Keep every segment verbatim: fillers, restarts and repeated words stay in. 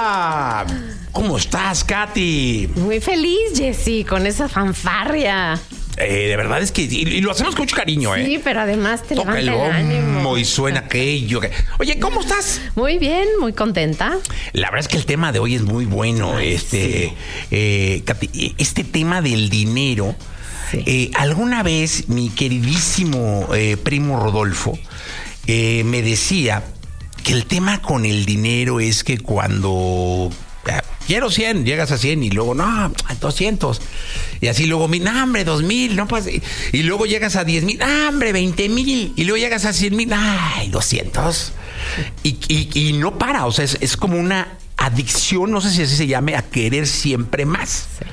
Hola, ¿cómo estás, Katy? Muy feliz, Jessy, con esa fanfarria. Eh, de verdad es que... Y, y lo hacemos con mucho cariño, ¿eh? Sí, pero además te Toca levanta el el ánimo. bombo y suena aquello. que- Oye, ¿cómo estás? Muy bien, muy contenta. La verdad es que el tema de hoy es muy bueno. Ay, este, sí. eh, Katy, este tema del dinero. Sí. Eh, alguna vez mi queridísimo eh, primo Rodolfo eh, me decía que el tema con el dinero es que cuando... eh, quiero cien, llegas a cien y luego, no, doscientos. Y así luego, no, hombre, dos mil, no pasa. Y luego llegas a diez mil, no, hombre, veinte mil. Y luego llegas a cien mil, ay, doscientos. Y, y, y no para, o sea, es, es como una adicción, no sé si así se llame, a querer siempre más. Sí.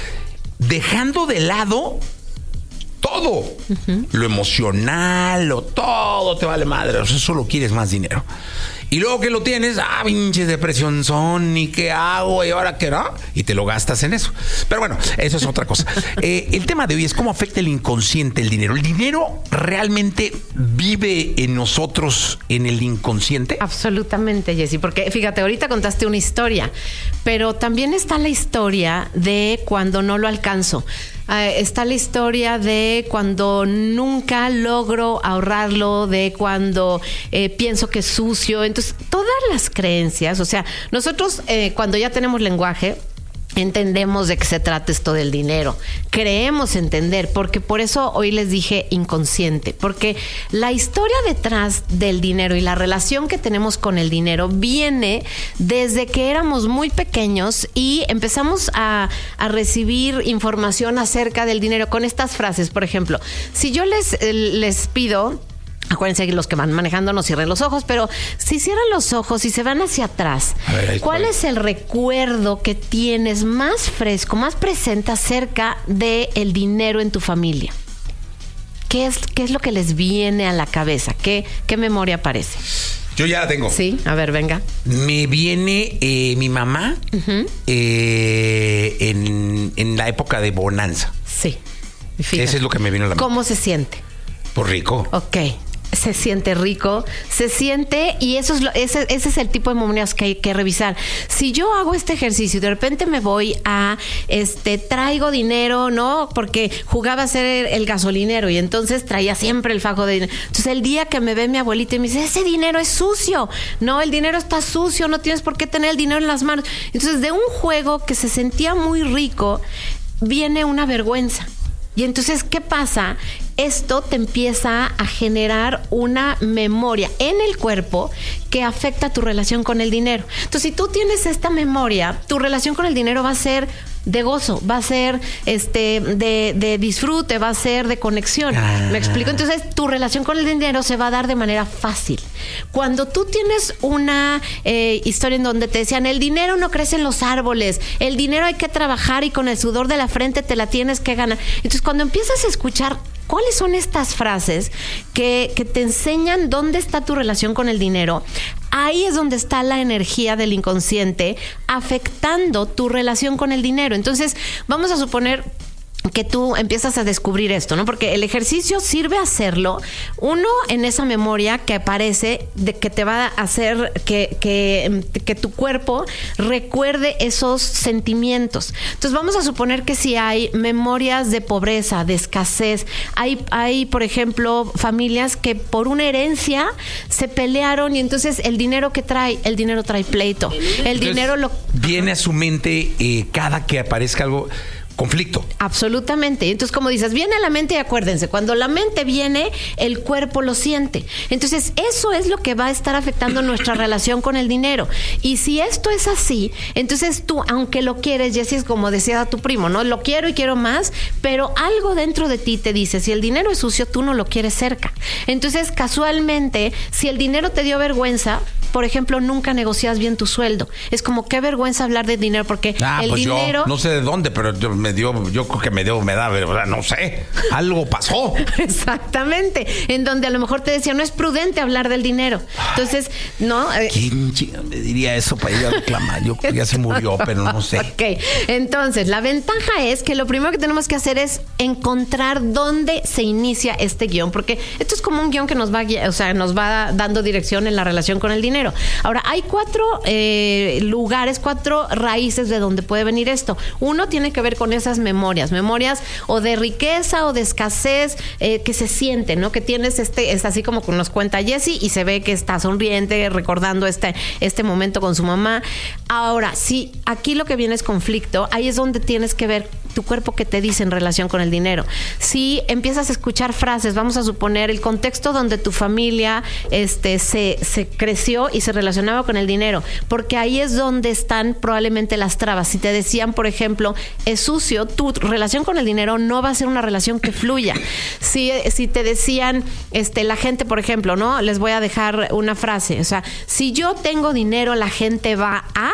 Dejando de lado todo, uh-huh. Lo emocional, lo todo te vale madre, o sea, solo quieres más dinero. Y luego que lo tienes, ah, pinches depresión son, ¿y qué hago? ¿Y ahora qué no? Y te lo gastas en eso. Pero bueno, eso es otra cosa. Eh, el tema de hoy es cómo afecta el inconsciente el dinero. ¿El dinero realmente vive en nosotros, en el inconsciente? Absolutamente, Jessy, porque fíjate, ahorita contaste una historia, pero también está la historia de cuando no lo alcanzo. Uh, está la historia de cuando nunca logro ahorrarlo, de cuando eh, pienso que es sucio. Entonces, todas las creencias, o sea, nosotros eh, cuando ya tenemos lenguaje, entendemos de qué se trata esto del dinero. Creemos entender, porque por eso hoy les dije inconsciente, porque la historia detrás del dinero y la relación que tenemos con el dinero viene desde que éramos muy pequeños y empezamos a, a recibir información acerca del dinero con estas frases. Por ejemplo, si yo les, les pido... Acuérdense que los que van manejando no cierren los ojos, pero si cierran los ojos y se van hacia atrás, ver, ¿cuál es el recuerdo que tienes más fresco, más presente acerca del dinero en tu familia? ¿Qué es, qué es lo que les viene a la cabeza? ¿Qué, qué memoria aparece? Yo ya la tengo. Sí, a ver, venga. Me viene eh, mi mamá uh-huh. eh, en, en la época de bonanza. Sí. Fíjate. Eso es lo que me vino a la mente. ¿Cómo se siente? Pues rico. Ok. Se siente rico, se siente, y eso es lo, ese, ese es el tipo de memorias que hay que revisar. Si yo hago este ejercicio y de repente me voy a, este, traigo dinero, ¿no? Porque jugaba a ser el, el gasolinero y entonces traía siempre el fajo de dinero. Entonces el día que me ve mi abuelita y me dice, ese dinero es sucio, no, el dinero está sucio, no tienes por qué tener el dinero en las manos. Entonces de un juego que se sentía muy rico, viene una vergüenza. Y entonces, ¿qué pasa? Esto te empieza a generar una memoria en el cuerpo que afecta tu relación con el dinero. Entonces, si tú tienes esta memoria, tu relación con el dinero va a ser de gozo, va a ser este de, de disfrute, va a ser de conexión. Ah. ¿Me explico? Entonces, tu relación con el dinero se va a dar de manera fácil. Cuando tú tienes una eh, historia en donde te decían, el dinero no crece en los árboles, el dinero hay que trabajar y con el sudor de la frente te la tienes que ganar. Entonces, cuando empiezas a escuchar ¿cuáles son estas frases que, que te enseñan dónde está tu relación con el dinero? Ahí es donde está la energía del inconsciente afectando tu relación con el dinero. Entonces, vamos a suponer que tú empiezas a descubrir esto, ¿no? Porque el ejercicio sirve a hacerlo, uno, en esa memoria que aparece, de que te va a hacer que, que, que tu cuerpo recuerde esos sentimientos. Entonces, vamos a suponer que si hay memorias de pobreza, de escasez, hay, hay, por ejemplo, familias que por una herencia se pelearon y entonces el dinero que trae, el dinero trae pleito. El entonces, dinero lo... Viene a su mente eh, cada que aparezca algo... conflicto. Absolutamente. Entonces, como dices, viene a la mente y acuérdense, cuando la mente viene, el cuerpo lo siente. Entonces, eso es lo que va a estar afectando nuestra relación con el dinero. Y si esto es así, entonces tú, aunque lo quieres, Jessy, es como decía tu primo, ¿no? Lo quiero y quiero más, pero algo dentro de ti te dice, si el dinero es sucio, tú no lo quieres cerca. Entonces, casualmente, si el dinero te dio vergüenza, por ejemplo, nunca negocias bien tu sueldo. Es como, qué vergüenza hablar de dinero, porque ah, el pues dinero... Yo no sé de dónde, pero yo, me dio, yo creo que me dio, me da, ¿verdad? No sé. Algo pasó. Exactamente. En donde a lo mejor te decía, no es prudente hablar del dinero. Entonces, ¿no? ¿Quién me diría eso para ir a reclamar? Yo creo que ya se murió, pero no sé. Ok. Entonces, la ventaja es que lo primero que tenemos que hacer es encontrar dónde se inicia este guión, porque esto es como un guión que nos va, o sea, nos va dando dirección en la relación con el dinero. dinero. Ahora, hay cuatro eh, lugares, cuatro raíces de donde puede venir esto. Uno tiene que ver con esas memorias, memorias o de riqueza o de escasez eh, que se sienten, ¿no? Que tienes este, es así como nos cuenta Jessie y se ve que está sonriente, recordando este, este momento con su mamá. Ahora, si aquí lo que viene es conflicto, ahí es donde tienes que ver tu cuerpo que te dice en relación con el dinero. Si empiezas a escuchar frases, vamos a suponer el contexto donde tu familia este, se, se creció y se relacionaba con el dinero, porque ahí es donde están probablemente las trabas. Si te decían, por ejemplo, es sucio, tu relación con el dinero no va a ser una relación que fluya. Si, si te decían, este, la gente, por ejemplo, ¿no? Les voy a dejar una frase, o sea, si yo tengo dinero, la gente va a...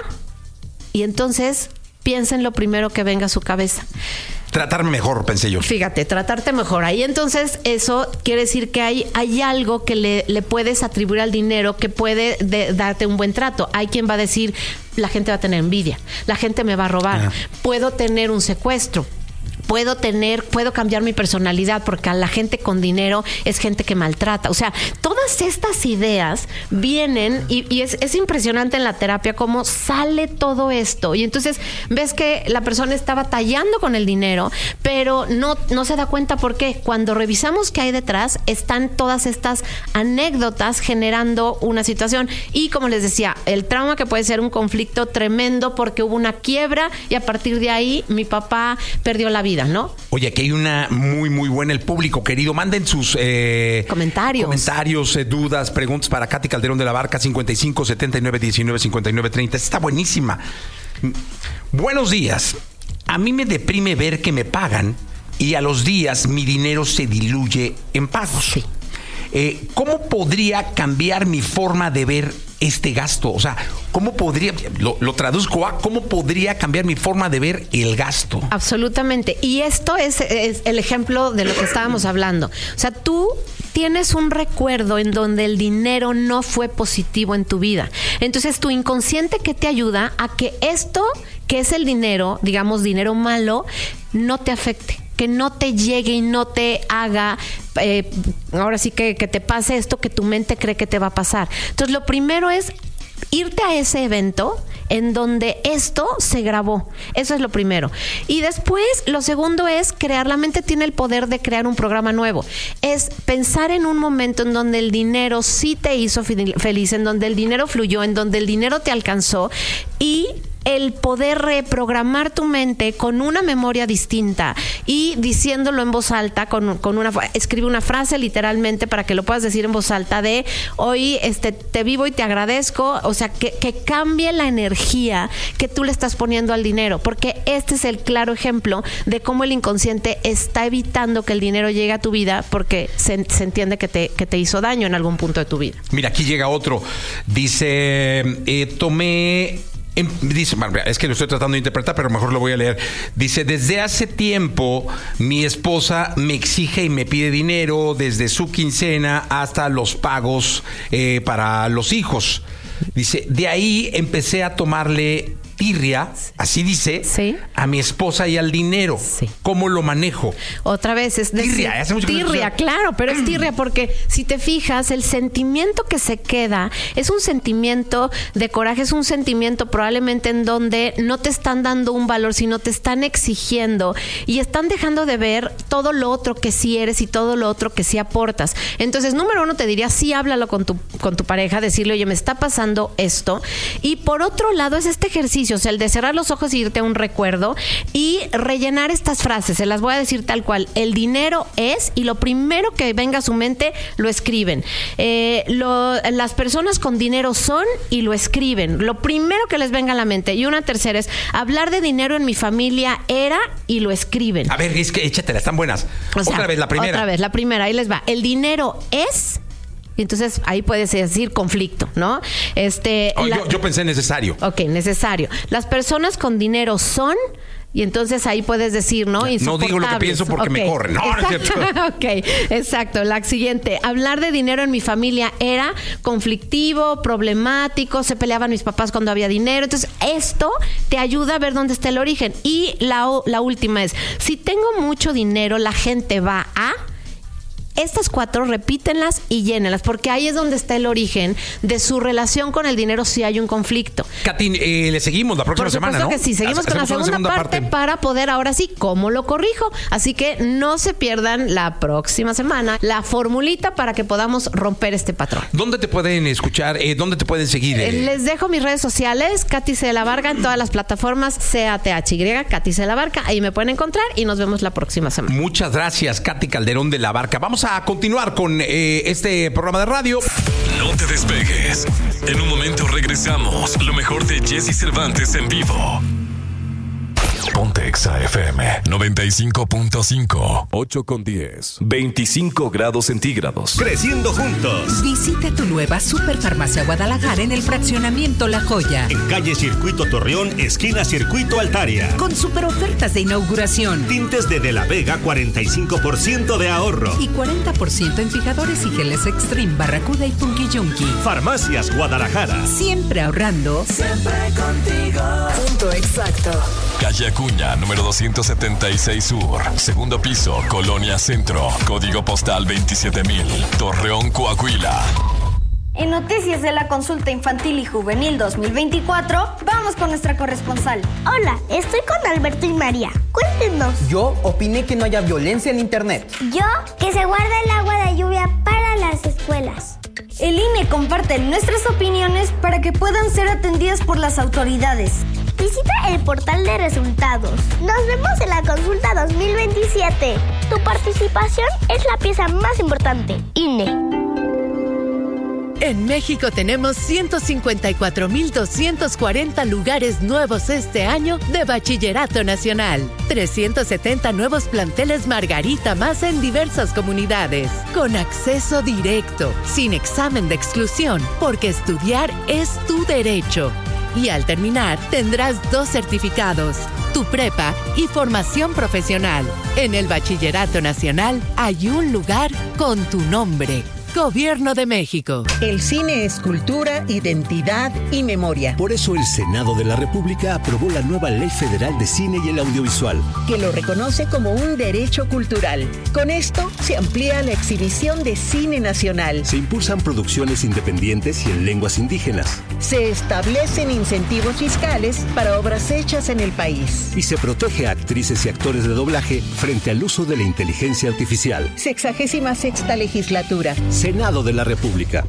Y entonces... piensen lo primero que venga a su cabeza. Tratarme mejor, pensé yo. Fíjate, tratarte mejor. Ahí entonces eso quiere decir que hay, hay algo que le, le puedes atribuir al dinero que puede de, darte un buen trato. Hay quien va a decir, la gente va a tener envidia, la gente me va a robar, ah. puedo tener un secuestro. Puedo tener, puedo cambiar mi personalidad porque a la gente con dinero es gente que maltrata. O sea, todas estas ideas vienen y, y es, es impresionante en la terapia cómo sale todo esto. Y entonces ves que la persona está batallando con el dinero, pero no, no se da cuenta por qué. Cuando revisamos qué hay detrás, están todas estas anécdotas generando una situación. Y como les decía, el trauma que puede ser un conflicto tremendo porque hubo una quiebra y a partir de ahí mi papá perdió la vida, ¿no? Oye, aquí hay una muy, muy buena. El público querido, manden sus eh, comentarios, comentarios eh, dudas, preguntas para Katy Calderón de la Barca, cincuenta y cinco, setenta y nueve, diecinueve, cincuenta y nueve, treinta. Está buenísima. Buenos días. A mí me deprime ver que me pagan y a los días mi dinero se diluye en pagos. Sí. Eh, ¿Cómo podría cambiar mi forma de ver este gasto? O sea, ¿cómo podría, lo, lo traduzco a, cómo podría cambiar mi forma de ver el gasto? Absolutamente. Y esto es, es el ejemplo de lo que estábamos hablando. O sea, tú tienes un recuerdo en donde el dinero no fue positivo en tu vida. Entonces, tu inconsciente que te ayuda a que esto, que es el dinero, digamos, dinero malo, no te afecte. Que no te llegue y no te haga, eh, ahora sí que, que te pase esto que tu mente cree que te va a pasar. Entonces, lo primero es irte a ese evento en donde esto se grabó. Eso es lo primero. Y después, lo segundo es crear. La mente tiene el poder de crear un programa nuevo. Es pensar en un momento en donde el dinero sí te hizo feliz, en donde el dinero fluyó, en donde el dinero te alcanzó y el poder reprogramar tu mente con una memoria distinta y diciéndolo en voz alta, con, con una escribe una frase literalmente para que lo puedas decir en voz alta de hoy este, te vivo y te agradezco. O sea, que, que cambie la energía que tú le estás poniendo al dinero, porque este es el claro ejemplo de cómo el inconsciente está evitando que el dinero llegue a tu vida porque se, se entiende que te, que te hizo daño en algún punto de tu vida. Mira, aquí llega otro. Dice, eh, tomé... Dice, es que lo estoy tratando de interpretar, pero mejor lo voy a leer. Dice, desde hace tiempo mi esposa me exige y me pide dinero desde su quincena hasta los pagos eh, para los hijos. Dice, de ahí empecé a tomarle tirria, así dice, sí, a mi esposa y al dinero. Sí. ¿Cómo lo manejo? Otra vez es decir, tirria, hace mucho tirria, que claro, pero es tirria porque si te fijas, el sentimiento que se queda es un sentimiento de coraje, es un sentimiento probablemente en donde no te están dando un valor, sino te están exigiendo y están dejando de ver todo lo otro que sí eres y todo lo otro que sí aportas. Entonces, número uno, te diría, sí, háblalo con tu, con tu pareja, decirle, oye, me está pasando esto. Y por otro lado, es este ejercicio, o sea, el de cerrar los ojos y irte a un recuerdo y rellenar estas frases. Se las voy a decir tal cual. El dinero es, y lo primero que venga a su mente lo escriben. Eh, lo, las personas con dinero son, y lo escriben. Lo primero que les venga a la mente. Y una tercera es, hablar de dinero en mi familia era, y lo escriben. A ver, es que échatela, están buenas. O sea, otra vez, la primera. Otra vez, la primera, ahí les va. El dinero es... Y entonces ahí puedes decir conflicto, ¿no? Este, oh, la... yo, yo pensé necesario. Ok, necesario. Las personas con dinero son... Y entonces ahí puedes decir, ¿no? No digo lo que pienso porque okay. me corren. No, no es cierto. Ok, exacto. La siguiente. Hablar de dinero en mi familia era conflictivo, problemático, se peleaban mis papás cuando había dinero. Entonces, esto te ayuda a ver dónde está el origen. Y la, la última es, si tengo mucho dinero, la gente va a... Estas cuatro repítenlas y llénenlas, porque ahí es donde está el origen de su relación con el dinero si hay un conflicto. Katy, eh, le seguimos la próxima Por supuesto semana, ¿no? que sí, seguimos con la segunda, segunda parte, parte para poder ahora sí, ¿cómo lo corrijo? Así que no se pierdan la próxima semana la formulita para que podamos romper este patrón. ¿Dónde te pueden escuchar? Eh, ¿Dónde te pueden seguir? Eh, les dejo mis redes sociales, Katy C. de la Barca, en todas las plataformas, C A T H Y, Katy C. de la Barca, ahí me pueden encontrar y nos vemos la próxima semana. Muchas gracias, Katy Calderón de la Barca. Vamos a continuar con eh, este programa de radio. No te despegues. En un momento regresamos. Lo mejor de Jesse Cervantes en vivo. Ponte Exa F M noventa y cinco punto cinco. ocho con diez. veinticinco grados centígrados. Creciendo juntos. Visita tu nueva Superfarmacia Guadalajara en el fraccionamiento La Joya. En calle Circuito Torreón, esquina Circuito Altaria. Con super ofertas de inauguración. Tintes de De la Vega, cuarenta y cinco por ciento de ahorro. Y cuarenta por ciento en fijadores y geles Extreme, Barracuda y Punky Junkie. Farmacias Guadalajara. Siempre ahorrando. Siempre contigo. Punto exacto. Calle Acuña, número doscientos setenta y seis Sur. Segundo piso, Colonia Centro. Código postal veintisiete mil. Torreón, Coahuila. En noticias de la consulta infantil y juvenil dos mil veinticuatro, vamos con nuestra corresponsal. Hola, estoy con Alberto y María. Cuéntenos. Yo opiné que no haya violencia en internet. Yo, que se guarda el agua de lluvia para las escuelas. El I N E comparte nuestras opiniones para que puedan ser atendidas por las autoridades. Visita el portal de resultados. Nos vemos en la consulta dos mil veintisiete. Tu participación es la pieza más importante. I N E. En México tenemos ciento cincuenta y cuatro mil doscientos cuarenta lugares nuevos este año de Bachillerato Nacional. trescientos setenta nuevos planteles Margarita más en diversas comunidades. Con acceso directo, sin examen de exclusión, porque estudiar es tu derecho. Y al terminar, tendrás dos certificados, tu prepa y formación profesional. En el Bachillerato Nacional hay un lugar con tu nombre. Gobierno de México. El cine es cultura, identidad y memoria. Por eso el Senado de la República aprobó la nueva Ley Federal de Cine y el Audiovisual, que lo reconoce como un derecho cultural. Con esto se amplía la exhibición de cine nacional. Se impulsan producciones independientes y en lenguas indígenas. Se establecen incentivos fiscales para obras hechas en el país. Y se protege a actrices y actores de doblaje frente al uso de la inteligencia artificial. Sexagésima sexta legislatura. Senado de la República.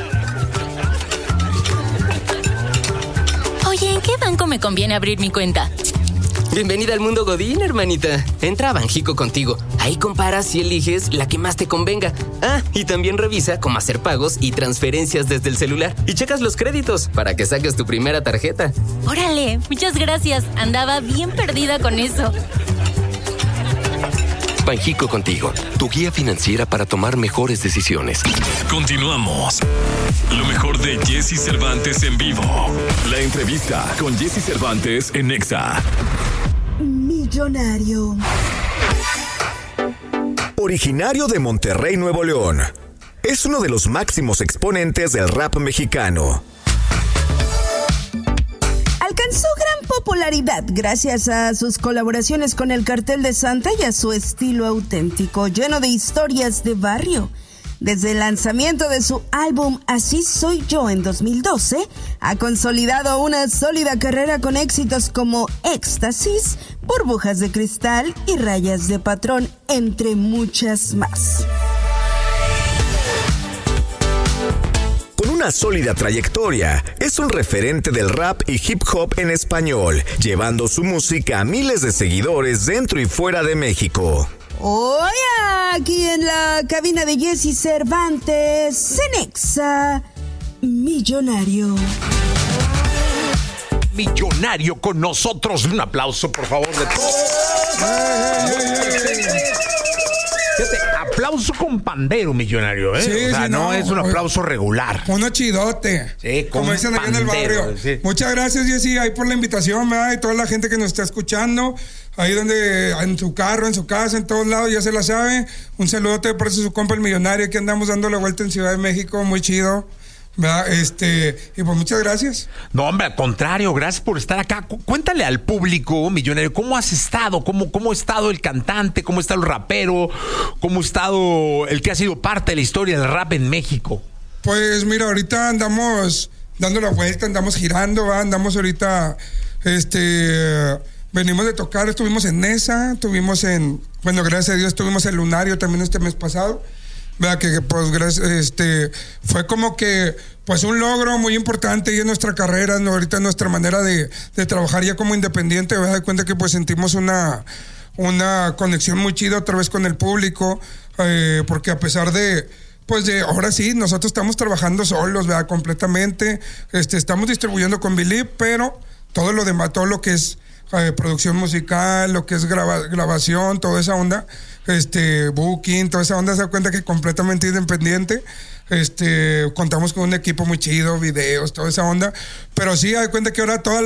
Oye, ¿en qué banco me conviene abrir mi cuenta? Bienvenida al mundo Godín, hermanita. Entra a Banjico Contigo. Ahí comparas y eliges la que más te convenga. Ah, y también revisa cómo hacer pagos y transferencias desde el celular. Y checas los créditos para que saques tu primera tarjeta. Órale, muchas gracias. Andaba bien perdida con eso. Banjico Contigo, tu guía financiera para tomar mejores decisiones. Continuamos. Lo mejor de Jesse Cervantes en vivo. La entrevista con Jesse Cervantes en Exa. Millonario. Originario de Monterrey, Nuevo León, es uno de los máximos exponentes del rap mexicano. Alcanzó gran popularidad gracias a sus colaboraciones con el Cartel de Santa y a su estilo auténtico, lleno de historias de barrio. Desde el lanzamiento de su álbum Así Soy Yo en dos mil doce, ha consolidado una sólida carrera con éxitos como Éxtasis, Burbujas de Cristal y Rayas de Patrón, entre muchas más. Con una sólida trayectoria, es un referente del rap y hip hop en español, llevando su música a miles de seguidores dentro y fuera de México. Hoy aquí en la cabina de Jesse Cervantes, en Exa, Millonario. Millonario con nosotros. Un aplauso, por favor, de todos. Fíjate, aplauso con pandero, Millonario, ¿eh? Sí, o sea, sí, no, no es un aplauso regular. Uno chidote. Sí, con como dicen aquí en el barrio. Sí. Muchas gracias, Jessy, ahí por la invitación, ¿verdad? Y toda la gente que nos está escuchando, ahí donde, en su carro, en su casa, en todos lados, ya se la sabe. Un saludote por eso su compa el Millonario, que andamos dando la vuelta en Ciudad de México, muy chido. ¿verdad? Este, y pues muchas gracias. No, hombre, al contrario, gracias por estar acá. Cu- Cuéntale al público millonario, ¿cómo has estado? ¿Cómo, cómo ha estado el cantante? ¿Cómo está el rapero? ¿Cómo ha estado el que ha sido parte de la historia del rap en México? Pues mira, ahorita andamos dando la vuelta, andamos girando, ¿va? Andamos ahorita, este, venimos de tocar, estuvimos en Nesa, estuvimos en, bueno, gracias a Dios estuvimos en Lunario también este mes pasado. Vea que pues gracias, este fue como que pues un logro muy importante y en nuestra carrera, ¿no? Ahorita en nuestra manera de, de trabajar ya como independiente, me da cuenta que pues sentimos una, una conexión muy chida otra vez con el público, eh, porque a pesar de pues de ahora sí, nosotros estamos trabajando solos, ¿verdad? Completamente, este, estamos distribuyendo con Believe, pero todo lo demás, todo lo que es eh, producción musical, lo que es graba, grabación, toda esa onda, este, booking, toda esa onda, se da cuenta que completamente independiente. Este, contamos con un equipo muy chido, videos, toda esa onda, pero sí, da cuenta que ahora toda